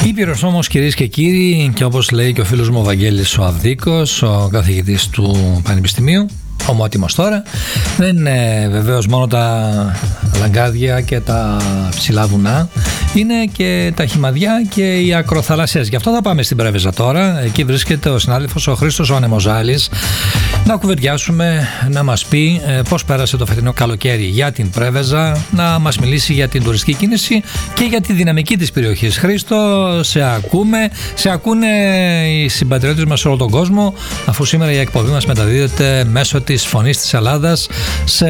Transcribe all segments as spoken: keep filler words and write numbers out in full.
Ήπειρος όμως, κυρίες και κύριοι, και όπως λέει και ο φίλος μου ο Βαγγέλης ο Αυδίκος, ο καθηγητής του Πανεπιστημίου, ομότιμος τώρα, δεν είναι βεβαίως μόνο τα λαγκάδια και τα ψηλά βουνά, είναι και τα χυμαδιά και οι ακροθαλασσές. Γι' αυτό θα πάμε στην Πρέβεζα τώρα. Εκεί βρίσκεται ο συνάδελφος ο Χρήστος ο Ανεμοζάλης, να κουβεντιάσουμε, να μας πει ε, πώς πέρασε το φετινό καλοκαίρι για την Πρέβεζα, να μας μιλήσει για την τουριστική κίνηση και για τη δυναμική της περιοχής. Χρήστο, σε ακούμε, σε ακούνε οι συμπατριώτες μας σε όλο τον κόσμο, αφού σήμερα η εκπομπή μας μεταδίδεται μέσω της Φωνής της Ελλάδας σε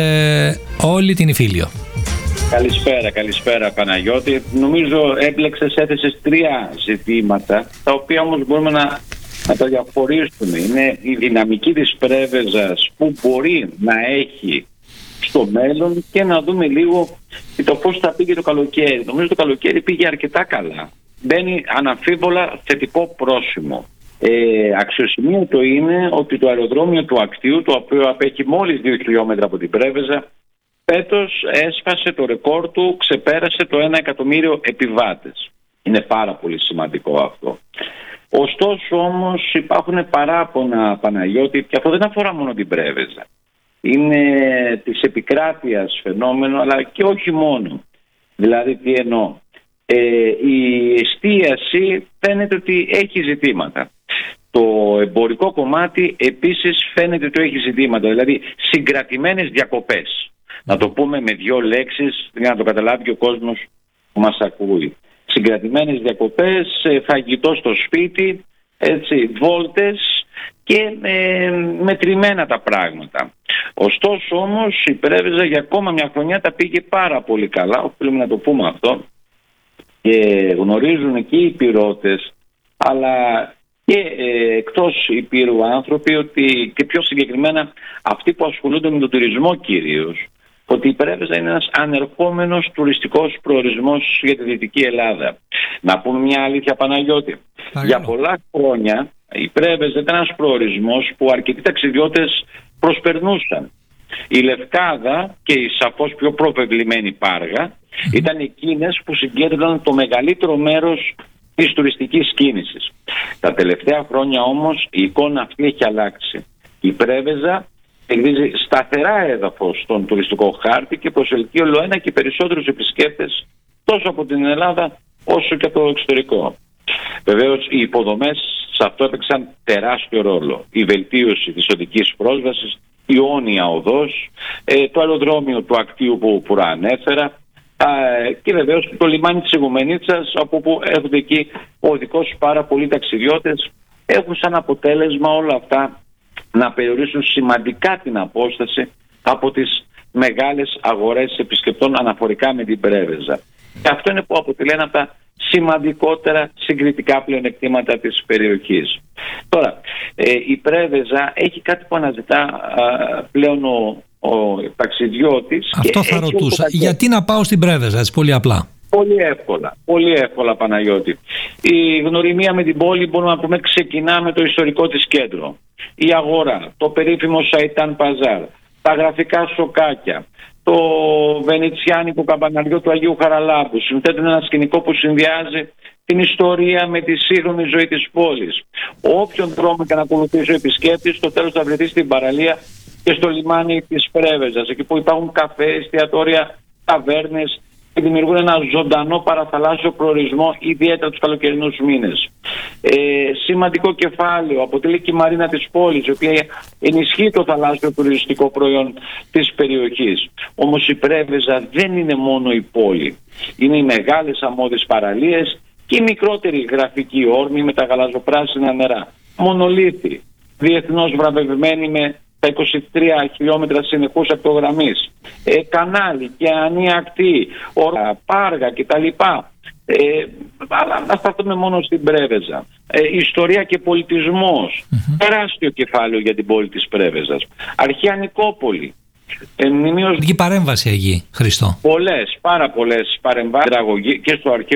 όλη την Ιφίλιο. Καλησπέρα, καλησπέρα Παναγιώτη. Νομίζω έμπλεξες, έθεσες τρία ζητήματα, τα οποία όμως μπορούμε να, να τα διαφορήσουμε. Είναι η δυναμική της Πρέβεζας που μπορεί να έχει στο μέλλον και να δούμε λίγο το πώς θα πήγε το καλοκαίρι. Νομίζω το καλοκαίρι πήγε αρκετά καλά. Μπαίνει αναμφίβολα θετικό πρόσημο. Ε, αξιοσημείωτο είναι ότι το αεροδρόμιο του Ακτίου, το οποίο απέχει μόλις δύο χιλιόμετρα από την Πρέβεζα, φέτος έσφασε το ρεκόρ του, ξεπέρασε το ένα εκατομμύριο επιβάτες. Είναι πάρα πολύ σημαντικό αυτό. Ωστόσο όμως υπάρχουν παράπονα, Παναγιώτη, και αυτό δεν αφορά μόνο την Πρέβεζα. Είναι της επικράτειας φαινόμενο, αλλά και όχι μόνο. Δηλαδή τι εννοώ. Ε, η εστίαση φαίνεται ότι έχει ζητήματα. Το εμπορικό κομμάτι επίσης φαίνεται ότι έχει ζητήματα, δηλαδή συγκρατημένες διακοπές. Να το πούμε με δύο λέξεις για να το καταλάβει και ο κόσμος που μας ακούει. Συγκρατημένες διακοπές, φαγητό στο σπίτι, έτσι, βόλτες και ε, μετρημένα τα πράγματα. Ωστόσο όμως η Πρέβεζα για ακόμα μια χρονιά τα πήγε πάρα πολύ καλά, οφείλουμε να το πούμε αυτό, και γνωρίζουν εκεί οι πυρώτες, αλλά και ε, εκτός υπήρου άνθρωποι, ότι, και πιο συγκεκριμένα αυτοί που ασχολούνται με τον τουρισμό κυρίως, ότι η Πρέβεζα είναι ένας ανερχόμενος τουριστικός προορισμός για τη Δυτική Ελλάδα. Να πούμε μια αλήθεια, Παναγιώτη. Παρακαλώ. Για πολλά χρόνια η Πρέβεζα ήταν ένας προορισμός που αρκετοί ταξιδιώτες προσπερνούσαν. Η Λευκάδα και η σαφώς πιο προβεβλημένη Πάργα mm-hmm. ήταν εκείνες που συγκέντρωναν το μεγαλύτερο μέρος της τουριστικής κίνησης. Τα τελευταία χρόνια όμως η εικόνα αυτή έχει αλλάξει. Η Πρέβεζα εκδίδει σταθερά έδαφος στον τουριστικό χάρτη και προσελκύει όλο ένα και περισσότερους επισκέπτες τόσο από την Ελλάδα όσο και από το εξωτερικό. Βεβαίως οι υποδομές σε αυτό έπαιξαν τεράστιο ρόλο. Η βελτίωση της οδικής πρόσβασης, η Όνια Οδός, ε, το αεροδρόμιο του Ακτίου που προανέφερα, ε, και βεβαίως το λιμάνι της Ιγουμενίτσας, από που έρχονται εκεί οδικώς πάρα πολλοί ταξιδιώτες, έχουν σαν αποτέλεσμα όλα αυτά να περιορίσουν σημαντικά την απόσταση από τις μεγάλες αγορές επισκεπτών αναφορικά με την Πρέβεζα. Και αυτό είναι που αποτελεί ένα από τα σημαντικότερα συγκριτικά πλεονεκτήματα της περιοχής. Τώρα, ε, η Πρέβεζα έχει κάτι που αναζητά α, πλέον ο, ο ταξιδιώτης. Αυτό θα ρωτούσα. Γιατί να πάω στην Πρέβεζα, έτσι πολύ απλά? Πολύ εύκολα, πολύ εύκολα, Παναγιώτη. Η γνωριμία με την πόλη, μπορούμε να πούμε, ξεκινά με το ιστορικό της κέντρο. Η αγορά, το περίφημο Σαϊτάν Παζάρ, τα γραφικά σοκάκια, το βενετσιάνικο καμπαναριό του Αγίου Χαραλάμπου συνθέτουν ένα σκηνικό που συνδυάζει την ιστορία με τη σύγχρονη ζωή της πόλης. Όποιον δρόμο και να ακολουθήσει ο επισκέπτης, στο τέλος θα βρεθεί στην παραλία και στο λιμάνι της Πρέβεζας, εκεί που υπάρχουν καφέ, εστιατόρια, ταβέρνες, και δημιουργούν ένα ζωντανό παραθαλάσσιο προορισμό, ιδιαίτερα τους καλοκαιρινούς μήνες. Ε, σημαντικό κεφάλαιο αποτελεί και η μαρίνα της πόλης, η οποία ενισχύει το θαλάσσιο τουριστικό προϊόν της περιοχής. Όμως η Πρέβεζα δεν είναι μόνο η πόλη. Είναι οι μεγάλες αμμώδεις παραλίες και οι μικρότεροι γραφικοί όρμοι με τα γαλαζοπράσινα νερά. Μονολίθι, διεθνώς βραβευμένοι με τα είκοσι τρία χιλιόμετρα συνεχούς ακτογραμμής, ε, κανάλι και ανιακτή, ορά, Πάργα κτλ. Ε, αλλά να σταθούμε μόνο στην Πρέβεζα. Ε, ιστορία και πολιτισμός. Mm-hmm. Τεράστιο κεφάλαιο για την πόλη της Πρέβεζας. Αρχαία Νικόπολη. Ε, μνημείως... παρέμβαση εκεί, Χριστό. Πολλές, πάρα πολλές παρεμβάσεις και στο αρχαίο